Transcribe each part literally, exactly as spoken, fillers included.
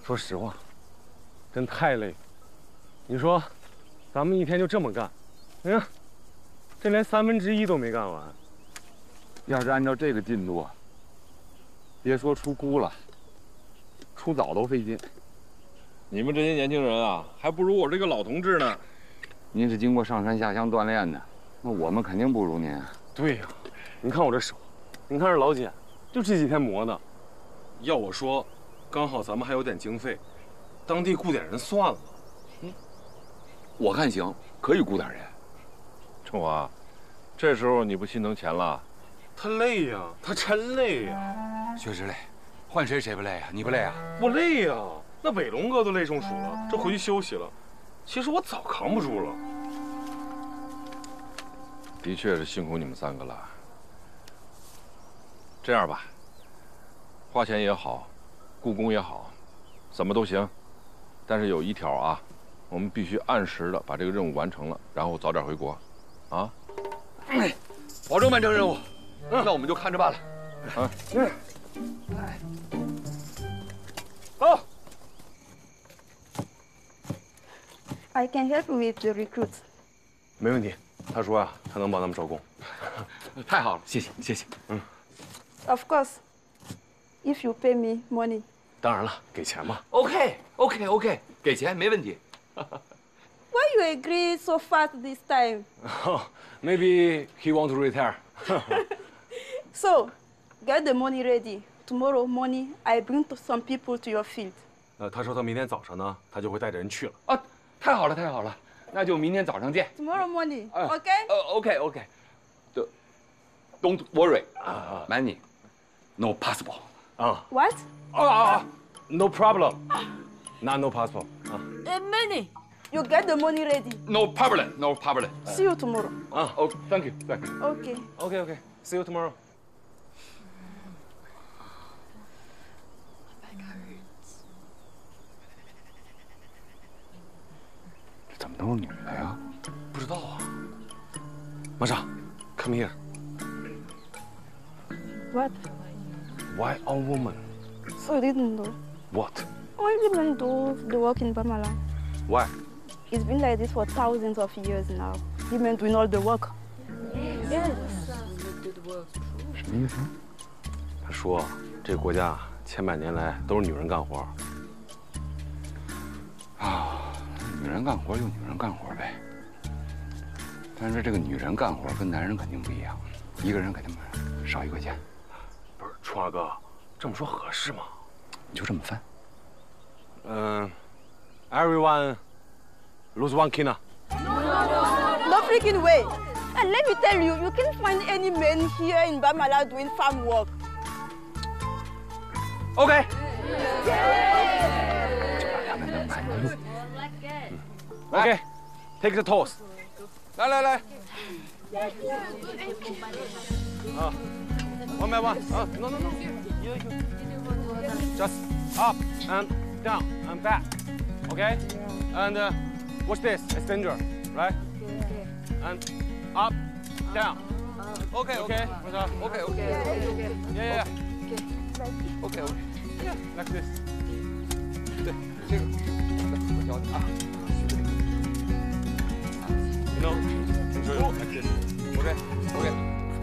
说实话，真太累了。你说，咱们一天就这么干，你看，这连三分之一都没干完。 要是按照这个进度啊，别说出菇了，出枣都费劲。 你们这些年轻人啊，还不如我这个老同志呢。 您是经过上山下乡锻炼的，那我们肯定不如您啊。 对呀，你看我这手，你看这老茧，就这几天磨的。要我说，刚好咱们还有点经费，当地雇点人算了。 嗯，我看行，可以雇点人。 春华，这时候你不心疼钱了？ 他累呀，他真累呀。 确实累，换谁谁不累啊？你不累啊？ 我累呀，那伟龙哥都累中暑了，这回去休息了。其实我早扛不住了。 的确是辛苦你们三个了。这样吧，花钱也好，雇工也好，怎么都行。但是有一条啊，我们必须按时的把这个任务完成了，然后早点回国，啊？ 哎，保证完成任务。嗯，那我们就看着办了。啊，嗯， 走。 I can help you with the recruits. 没问题，他说啊，他能帮咱们招工。 太好了，谢谢谢谢。嗯 Of course, if you pay me money. 当然了，给钱嘛。 OK OK OK， 给钱没问题。 Why you agree so fast this time? Oh, maybe he want to retire. So, get the money ready. Tomorrow morning, I bring some people to your field. 呃，他说他明天早上呢，他就会带着人去了。 啊，太好了太好了，那就明天早上见。 Tomorrow morning, uh, OK? Uh, OK OK. Don't worry. Uh, money, no possible. 啊。 What? 啊啊 ！No problem. Not no possible. 啊。 Uh, money. You get the money ready. No problem. No problem. See you tomorrow. 啊 Oh, thank you. Thank you. OK. OK OK. See you tomorrow. 这怎么都是女的呀？ 不知道啊。马莎 ，Come here. What? Why all woman? So you didn't know? What? Only women do the work in Bamala. Why? It's been like this for thousands of years now. Women doing all the work. Yes. 什么意思？ 他说这个国家千百年来都是女人干活。 啊，女人干活就女人干活呗。但是这个女人干活跟男人肯定不一样，一个人给他们少一块钱。 不是，春华哥，这么说合适吗？ 你就这么翻。 嗯 ，Everyone lose one kina. No freaking way. And let me tell you, you can't find any men here in Bamala doing farm work. OK. 他们能满意。 OK. Take the toss. 来来来。啊 ，one by one. 啊 ，no no no. You you. Just up and down and back. OK. And uh, watch this. It's danger, right? And up, down. OK OK. OK OK. Yeah yeah. OK OK. Yeah, like this. 对，这个我教你啊。 No, control like this. OK OK。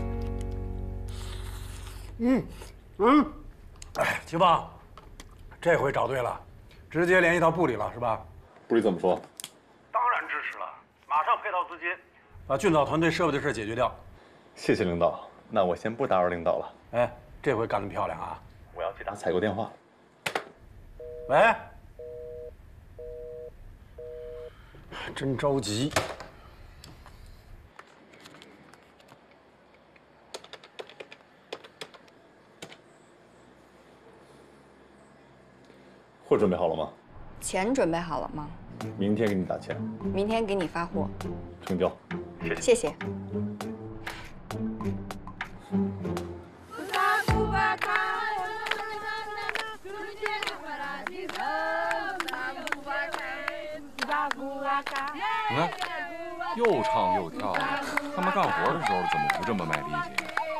嗯嗯，哎，齐棒，这回找对了，直接联系到部里了是吧？ 部里怎么说？ 当然支持了，马上配套资金，把俊藻团队设备的事解决掉。 谢谢领导，那我先不打扰领导了。 哎，这回干得漂亮啊！ 我要去打采购电话。 喂，真着急。 货准备好了吗？ 钱准备好了吗？ 明天给你打钱。 明天给你发货。 成交。 谢谢。 你看，又唱又跳的，他们干活的时候怎么不这么卖力气？